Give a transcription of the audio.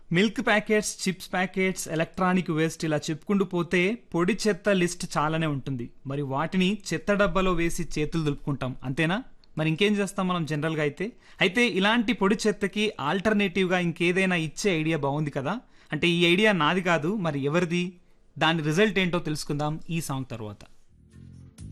Milk packets, chips packets, electronic waste ఇలా చెప్పుకుంటూ పోతే పొడి చెత్త లిస్ట్ చాలానే ఉంటుంది. మరి వాటిని చెత్త డబ్బాలో వేసి చేతులు దులుపుకుంటాం అంతేనా? మరి ఇంకేం చేస్తాం మనం జనరల్గా అయితే ఇలాంటి పొడి చెత్తకి ఆల్టర్నేటివ్గా ఇంకేదైనా ఇచ్చే ఐడియా బాగుంది కదా. అంటే ఈ ఐడియా నాది కాదు, మరి ఎవరిది, దాని రిజల్ట్ ఏంటో తెలుసుకుందాం ఈ సాంగ్ తర్వాత.